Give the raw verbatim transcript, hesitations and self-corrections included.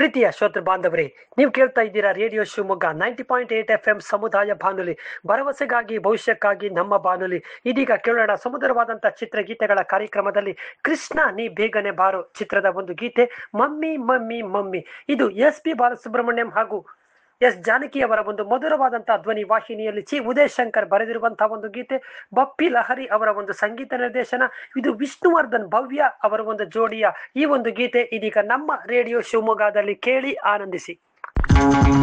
ಪ್ರೀತಿಯ ಶ್ರೋತೃ ಬಾಂಧವರೇ, ನೀವು ಕೇಳ್ತಾ ಇದ್ದೀರಾ radio Shivamogga ninety point eight F M ಸಮುದಾಯ ಬಾನುಲಿ, ಭರವಸೆಗಾಗಿ ಭವಿಷ್ಯಕ್ಕಾಗಿ ನಮ್ಮ ಬಾನುಲಿ. ಇದೀಗ ಕೇಳೋಣ ಸುಮಧುರವಾದಂತಹ ಚಿತ್ರಗೀತೆಗಳ ಕಾರ್ಯಕ್ರಮದಲ್ಲಿ ಕೃಷ್ಣ ನೀ ಬೇಗನೆ ಬಾರೋ ಚಿತ್ರದ ಒಂದು ಗೀತೆ, ಮಮ್ಮಿ ಮಮ್ಮಿ ಮಮ್ಮಿ. ಇದು ಎಸ್ ಪಿ ಬಾಲಸುಬ್ರಹ್ಮಣ್ಯಂ ಹಾಗೂ ಎಸ್ ಜಾನಕಿ ಅವರ ಒಂದು ಮಧುರವಾದಂತಹ ಧ್ವನಿ ವಾಹಿನಿಯಲ್ಲಿ ಚಿ ಉದಯ್ ಶಂಕರ್ ಬರೆದಿರುವಂತಹ ಒಂದು ಗೀತೆ, ಬಪ್ಪಿ ಲಹರಿ ಅವರ ಒಂದು ಸಂಗೀತ ನಿರ್ದೇಶನ. ಇದು ವಿಷ್ಣುವರ್ಧನ್ ಭವ್ಯ ಅವರ ಒಂದು ಜೋಡಿಯ ಈ ಒಂದು ಗೀತೆ ಇದೀಗ ನಮ್ಮ ರೇಡಿಯೋ ಶಿವಮೊಗ್ಗದಲ್ಲಿ ಕೇಳಿ ಆನಂದಿಸಿ.